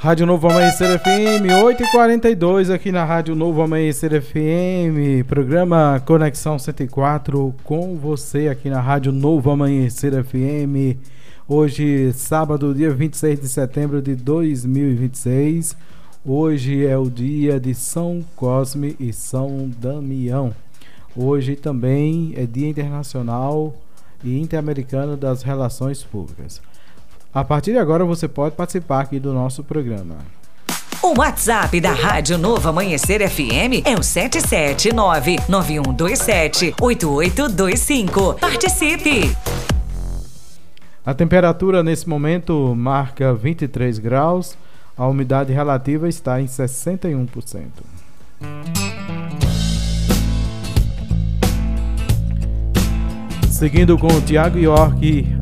Rádio Novo Amanhecer FM, 8h42 aqui na Rádio Novo Amanhecer FM, programa Conexão 104 com você aqui na Rádio Novo Amanhecer FM. Hoje, sábado, dia 26 de setembro de 2026. Hoje é o dia de São Cosme e São Damião. Hoje também é Dia Internacional e Interamericano das Relações Públicas. A partir de agora você pode participar aqui do nosso programa. O WhatsApp da Rádio Novo Amanhecer FM é o 779-9127-8825. Participe! A temperatura nesse momento marca 23 graus, a umidade relativa está em 61%. Seguindo com o Tiago York,